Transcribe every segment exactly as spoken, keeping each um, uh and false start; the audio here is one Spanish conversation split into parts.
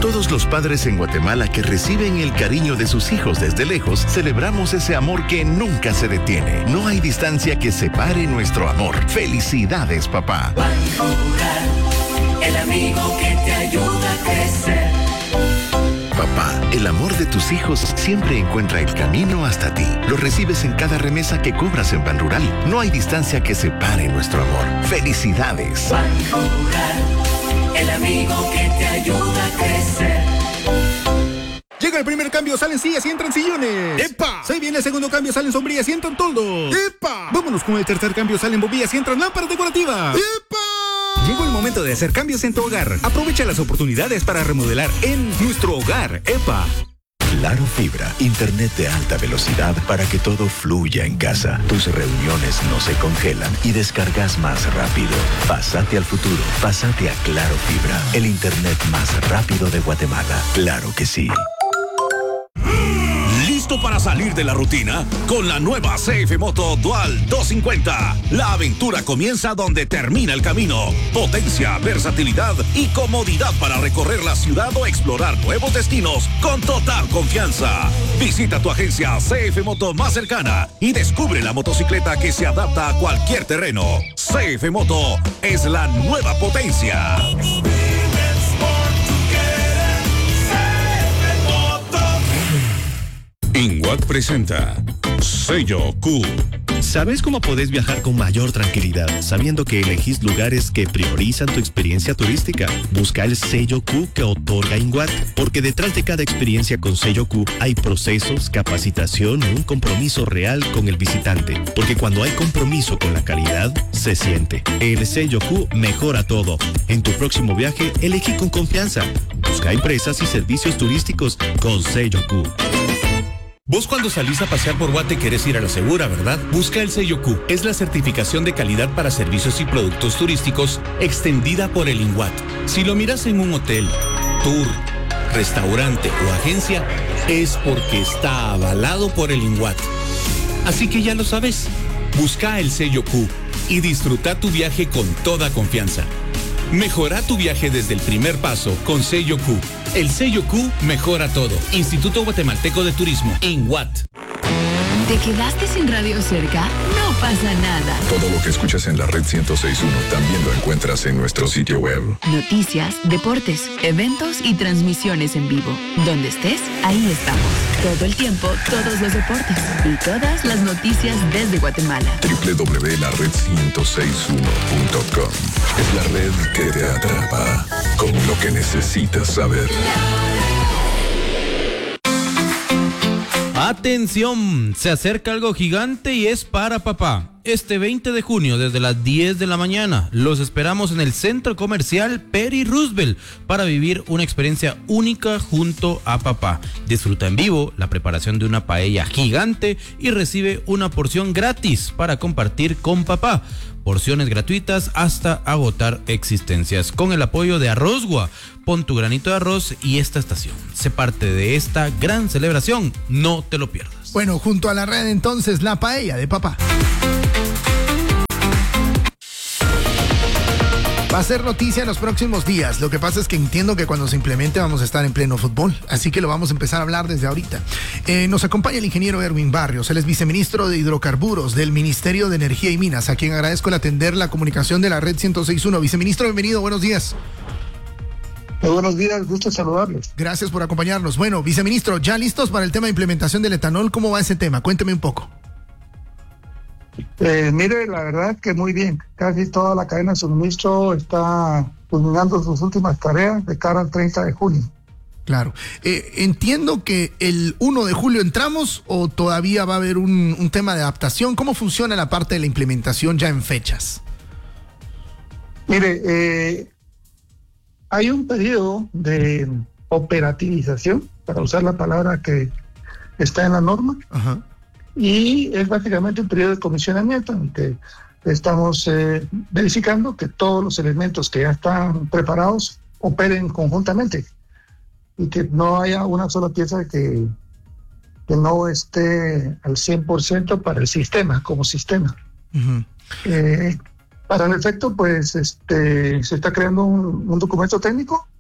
Todos los padres en Guatemala que reciben el cariño de sus hijos desde lejos, celebramos ese amor que nunca se detiene. No hay distancia que separe nuestro amor. ¡Felicidades, papá! Banrural, el amigo que te ayuda a crecer. Papá, el amor de tus hijos siempre encuentra el camino hasta ti. Lo recibes en cada remesa que cobras en Banrural. No hay distancia que separe nuestro amor. ¡Felicidades! Banrural, el amigo que te ayuda a crecer. Llega el primer cambio, salen sillas y entran sillones. ¡Epa! Se viene el segundo cambio, salen sombrillas y entran toldos. ¡Epa! Vámonos con el tercer cambio, salen bombillas y entran lámparas decorativas. ¡Epa! Llegó el momento de hacer cambios en tu hogar. Aprovecha las oportunidades para remodelar en nuestro hogar. ¡Epa! Claro Fibra, internet de alta velocidad para que todo fluya en casa. Tus reuniones no se congelan y descargas más rápido. Pásate al futuro, pásate a Claro Fibra, el internet más rápido de Guatemala. Claro que sí. ¿Listo para salir de la rutina? Con la nueva C F Moto Dual doscientos cincuenta. La aventura comienza donde termina el camino. Potencia, versatilidad y comodidad para recorrer la ciudad o explorar nuevos destinos con total confianza. Visita tu agencia C F Moto más cercana y descubre la motocicleta que se adapta a cualquier terreno. C F Moto es la nueva potencia. INWAT presenta Sello Q. ¿Sabes cómo podés viajar con mayor tranquilidad, sabiendo que elegís lugares que priorizan tu experiencia turística? Busca el sello Q que otorga INWAT, porque detrás de cada experiencia con sello Q hay procesos, capacitación y un compromiso real con el visitante. Porque cuando hay compromiso con la calidad, se siente. El sello Q mejora todo. En tu próximo viaje, elegí con confianza. Busca empresas y servicios turísticos con sello Q. Vos cuando salís a pasear por Guate querés ir a la segura, ¿verdad? Busca el sello Q. Es la certificación de calidad para servicios y productos turísticos extendida por el INWAT. Si lo miras en un hotel, tour, restaurante o agencia, es porque está avalado por el INWAT. Así que ya lo sabes. Busca el sello Q y disfruta tu viaje con toda confianza. Mejora tu viaje desde el primer paso con sello Q. El sello Q mejora todo. Instituto Guatemalteco de Turismo, INWAT. ¿Te quedaste sin radio cerca? No pasa nada. Todo lo que escuchas en la red ciento seis punto uno también lo encuentras en nuestro sitio web. Noticias, deportes, eventos y transmisiones en vivo. Donde estés, ahí estamos. Todo el tiempo, todos los deportes y todas las noticias desde Guatemala. doble u doble u doble u punto la red ciento seis punto uno punto com. Es la red que te atrapa con lo que necesitas saber. Atención, se acerca algo gigante y es para papá. Este veinte de junio desde las diez de la mañana los esperamos en el Centro Comercial Peri Roosevelt para vivir una experiencia única junto a papá. Disfruta en vivo la preparación de una paella gigante y recibe una porción gratis para compartir con papá. Porciones gratuitas hasta agotar existencias con el apoyo de Arrozgua. Pon tu granito de arroz y esta estación. Sé parte de esta gran celebración. No te lo pierdas. Bueno, junto a la red entonces la paella de papá. Va a ser noticia en los próximos días. Lo que pasa es que entiendo que cuando se implemente vamos a estar en pleno fútbol. Así que lo vamos a empezar a hablar desde ahorita. Eh, nos acompaña el ingeniero Erwin Barrios. Él es viceministro de Hidrocarburos del Ministerio de Energía y Minas, a quien agradezco el atender la comunicación de la red ciento seis punto uno. Viceministro, bienvenido. Buenos días. Muy buenos días, gusto saludarlos. Gracias por acompañarnos. Bueno, viceministro, ¿ya listos para el tema de implementación del etanol? ¿Cómo va ese tema? Cuénteme un poco. Eh, mire, la verdad que muy bien. Casi toda la cadena de suministro está culminando sus últimas tareas de cara al treinta de junio. Claro. Eh, entiendo que el uno de julio entramos o todavía va a haber un, un tema de adaptación. ¿Cómo funciona la parte de la implementación ya en fechas? Mire, eh, hay un periodo de operativización, para usar la palabra que está en la norma. Ajá. Y es básicamente un periodo de comisionamiento en que estamos eh, verificando que todos los elementos que ya están preparados operen conjuntamente y que no haya una sola pieza que, que no esté al cien por ciento para el sistema, como sistema. Uh-huh. Eh, para el efecto, pues este, se está creando un, un documento técnico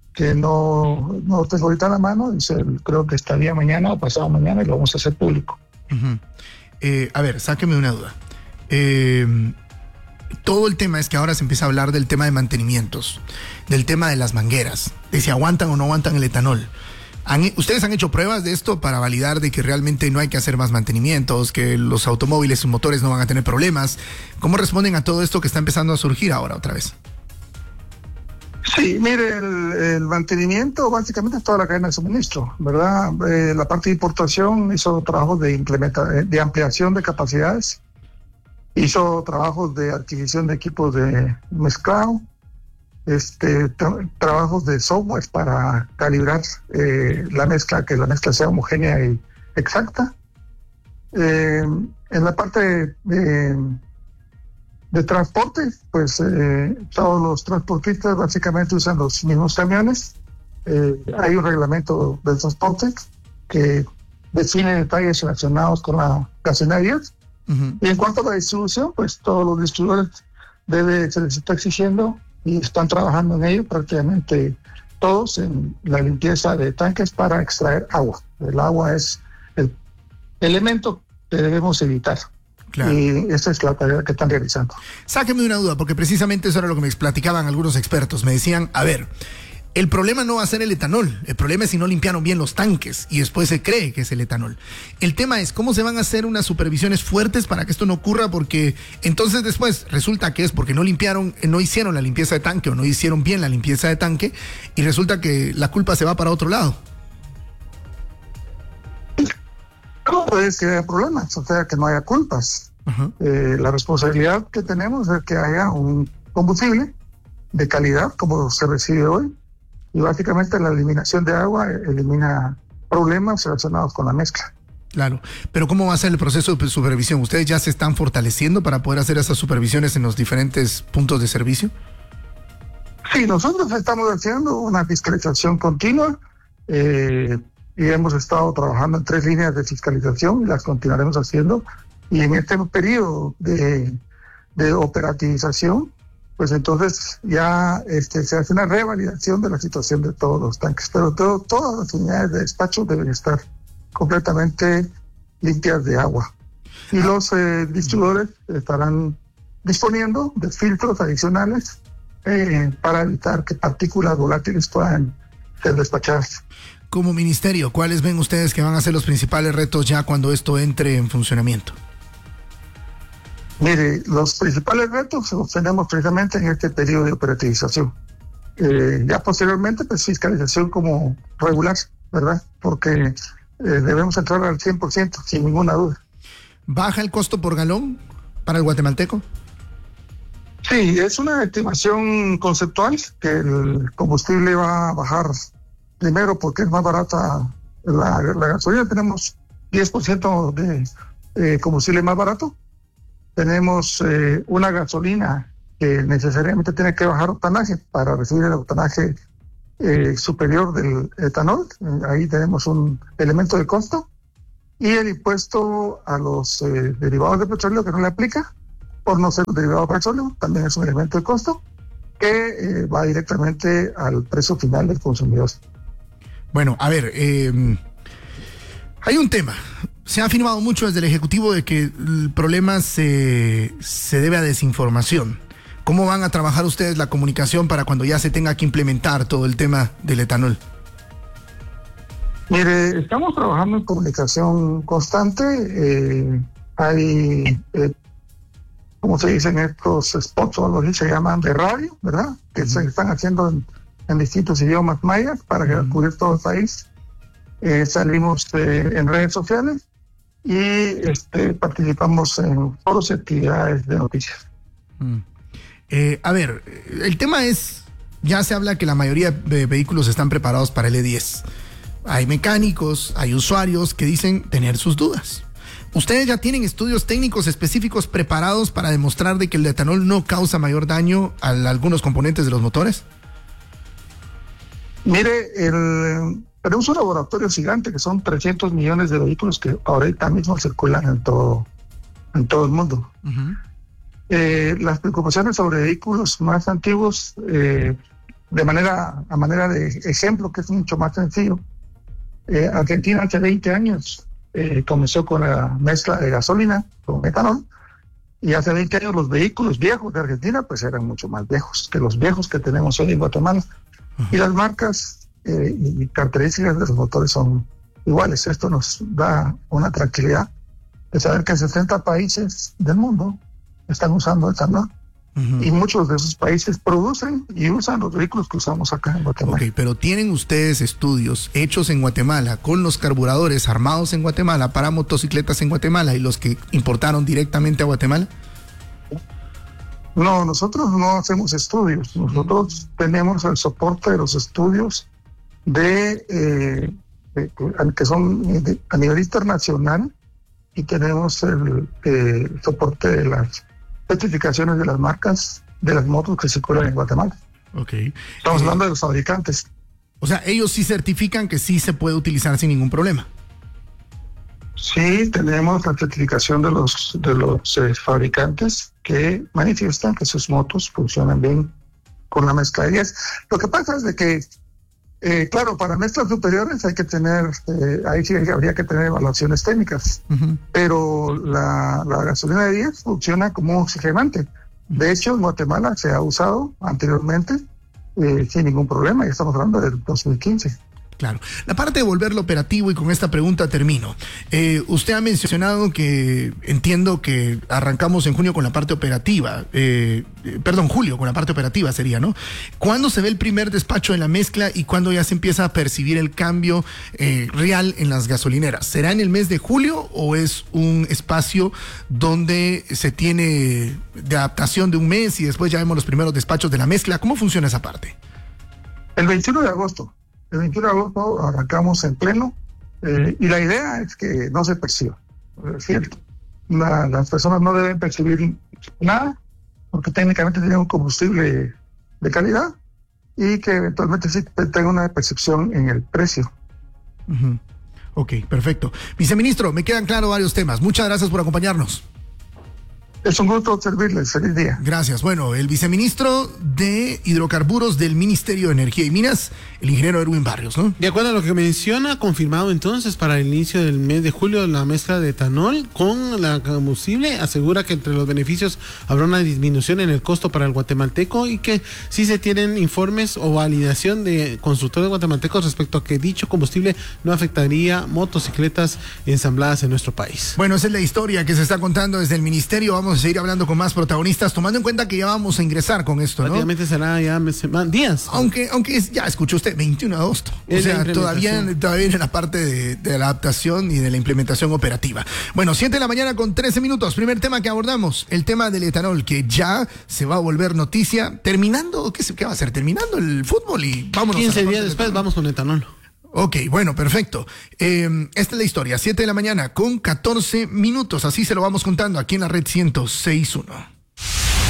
que no, no tengo ahorita en la mano, y se, creo que estaría mañana o pasado mañana y lo vamos a hacer público. Uh-huh. eh, a ver, sáqueme una duda. Eh, todo el tema es que ahora se empieza a hablar del tema de mantenimientos, del tema de las mangueras, de si aguantan o no aguantan el etanol. ¿Han, ¿Ustedes han hecho pruebas de esto para validar de que realmente no hay que hacer más mantenimientos, que los automóviles, sus motores no van a tener problemas? ¿Cómo responden a todo esto que está empezando a surgir ahora otra vez? Sí, mire, el, el mantenimiento básicamente es toda la cadena de suministro, ¿verdad? Eh, la parte de importación hizo trabajos de, implementa de ampliación de capacidades, hizo trabajos de adquisición de equipos de mezclado, este, tra trabajos de software para calibrar eh, la mezcla, que la mezcla sea homogénea y exacta. Eh, en la parte de, de, de transporte, pues eh, todos los transportistas básicamente usan los mismos camiones. Eh, hay un reglamento del transporte que define detalles relacionados con las gasolinerías. Uh-huh. Y en cuanto a la distribución, pues todos los distribuidores debe, se les está exigiendo y están trabajando en ello prácticamente todos en la limpieza de tanques para extraer agua. El agua es el elemento que debemos evitar. Claro. Y esa es la tarea que están realizando. Sáqueme una duda, porque precisamente eso era lo que me platicaban algunos expertos. Me decían, a ver, el problema no va a ser el etanol, el problema es si no limpiaron bien los tanques y después se cree que es el etanol. El tema es cómo se van a hacer unas supervisiones fuertes para que esto no ocurra, porque entonces después resulta que es porque no limpiaron, no hicieron la limpieza de tanque o no hicieron bien la limpieza de tanque y resulta que la culpa se va para otro lado. No puede que haya problemas, o sea, que no haya culpas. Uh-huh. eh, la responsabilidad que tenemos es que haya un combustible de calidad como se recibe hoy. Y básicamente la eliminación de agua elimina problemas relacionados con la mezcla. Claro, pero ¿cómo va a ser el proceso de supervisión? ¿Ustedes ya se están fortaleciendo para poder hacer esas supervisiones en los diferentes puntos de servicio? Sí, nosotros estamos haciendo una fiscalización continua eh, y hemos estado trabajando en tres líneas de fiscalización y las continuaremos haciendo. Y en este periodo de, de operativización, pues entonces ya este, se hace una revalidación de la situación de todos los tanques, pero todo, todas las unidades de despacho deben estar completamente limpias de agua. Y los eh, distribuidores estarán disponiendo de filtros adicionales eh, para evitar que partículas volátiles puedan ser despachadas. Como ministerio, ¿cuáles ven ustedes que van a ser los principales retos ya cuando esto entre en funcionamiento? Mire, los principales retos los tenemos precisamente en este periodo de operativización. Eh, ya posteriormente, pues fiscalización como regular, ¿verdad? Porque eh, debemos entrar al cien por ciento, sin ninguna duda. ¿Baja el costo por galón para el guatemalteco? Sí, es una estimación conceptual que el combustible va a bajar primero porque es más barata la, la gasolina. Tenemos diez por ciento de eh, combustible más barato. Tenemos eh, una gasolina que necesariamente tiene que bajar octanaje para recibir el octanaje eh, superior del etanol. Eh, ahí tenemos un elemento de costo. Y el impuesto a los eh, derivados de petróleo que no le aplica, por no ser derivado de petróleo, también es un elemento de costo que eh, va directamente al precio final del consumidor. Bueno, a ver, eh, hay un tema. Se ha afirmado mucho desde el Ejecutivo de que el problema se, se debe a desinformación. ¿Cómo van a trabajar ustedes la comunicación para cuando ya se tenga que implementar todo el tema del etanol? Mire, estamos trabajando en comunicación constante. Eh, hay, eh, ¿cómo se dicen estos spots o algo así? Se llaman de radio, ¿verdad? Que uh-huh. se están haciendo en, en distintos idiomas mayas para uh-huh. cubrir todo el país. Eh, salimos eh, en redes sociales y este, participamos en foros y actividades de noticias. Mm. Eh, a ver, el tema es, ya se habla que la mayoría de vehículos están preparados para el E diez. Hay mecánicos, hay usuarios que dicen tener sus dudas. ¿Ustedes ya tienen estudios técnicos específicos preparados para demostrar de que el etanol no causa mayor daño a algunos componentes de los motores? Mire, el... tenemos un laboratorio gigante que son trescientos millones de vehículos que ahorita mismo circulan en todo, en todo el mundo. Uh-huh. eh, las preocupaciones sobre vehículos más antiguos, eh, de manera, a manera de ejemplo, que es mucho más sencillo, eh, Argentina hace veinte años eh, comenzó con la mezcla de gasolina con etanol, y hace veinte años los vehículos viejos de Argentina pues eran mucho más viejos que los viejos que tenemos hoy en Guatemala. Uh-huh. Y las marcas eh, y características de los motores son iguales. Esto nos da una tranquilidad de saber que sesenta países del mundo están usando etanol. Uh-huh. Y muchos de esos países producen y usan los vehículos que usamos acá en Guatemala. Ok, pero ¿tienen ustedes estudios hechos en Guatemala con los carburadores armados en Guatemala para motocicletas en Guatemala y los que importaron directamente a Guatemala? No, nosotros no hacemos estudios. Nosotros uh-huh. tenemos el soporte de los estudios de, eh, de que son de, a nivel internacional, y tenemos el eh, soporte de las certificaciones de las marcas de las motos que circulan en Guatemala. Okay. Estamos eh, hablando de los fabricantes. O sea, ellos sí certifican que sí se puede utilizar sin ningún problema. Sí, tenemos la certificación de los de los eh, fabricantes que manifiestan que sus motos funcionan bien con la mezcla de diésel. Lo que pasa es de que, eh, claro, para mezclas superiores hay que tener, eh, ahí sí habría que tener evaluaciones técnicas, uh-huh. pero la, la gasolina de diésel funciona como un oxigenante. De hecho, en Guatemala se ha usado anteriormente eh, sin ningún problema, y estamos hablando del dos mil quince. Claro. La parte de volverlo operativo, y con esta pregunta termino. Eh, usted ha mencionado que entiendo que arrancamos en junio con la parte operativa, eh, perdón, julio con la parte operativa sería, ¿no? ¿Cuándo se ve el primer despacho de la mezcla y cuándo ya se empieza a percibir el cambio eh, real en las gasolineras? ¿Será en el mes de julio o es un espacio donde se tiene de adaptación de un mes y después ya vemos los primeros despachos de la mezcla? ¿Cómo funciona esa parte? El veintiuno de agosto. El veintiuno de agosto arrancamos en pleno, eh, y la idea es que no se perciba. Es cierto, la, las personas no deben percibir nada, porque técnicamente tienen un combustible de calidad, y que eventualmente sí tenga una percepción en el precio. Uh-huh. Ok, perfecto. Viceministro, me quedan claros varios temas. Muchas gracias por acompañarnos. Es un gusto servirles. Feliz día. Gracias. Bueno, el viceministro de Hidrocarburos del Ministerio de Energía y Minas, el ingeniero Erwin Barrios, ¿no? De acuerdo a lo que menciona, confirmado entonces para el inicio del mes de julio la mezcla de etanol con la combustible. Asegura que entre los beneficios habrá una disminución en el costo para el guatemalteco, y que sí se tienen informes o validación de constructores guatemaltecos respecto a que dicho combustible no afectaría motocicletas ensambladas en nuestro país. Bueno, esa es la historia que se está contando desde el ministerio. Vamos a seguir hablando con más protagonistas, tomando en cuenta que ya vamos a ingresar con esto, ¿no? Prácticamente será ya días. Aunque, aunque es, ya escuchó usted, veintiuno de agosto. O es sea, todavía, todavía en la parte de, de la adaptación y de la implementación operativa. Bueno, siete de la mañana con trece minutos. Primer tema que abordamos, el tema del etanol, que ya se va a volver noticia. Terminando, ¿qué, qué va a ser? Terminando el fútbol y vámonos. quince días después vamos con etanol. Ok, bueno, perfecto. Eh, esta es la historia, siete de la mañana con catorce minutos. Así se lo vamos contando aquí en la red ciento seis punto uno.